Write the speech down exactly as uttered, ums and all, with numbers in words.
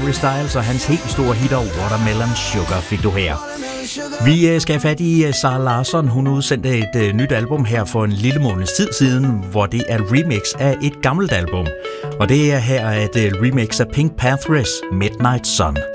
Harry Styles og hans helt store hitter Watermelon Sugar fik du her. Vi skal have fat i Zara Larsson. Hun udsendte et nyt album her for en lille måneds tid siden, hvor det er et remix af et gammelt album. Og det er her et remix af Pink Panthers' Midnight Sun.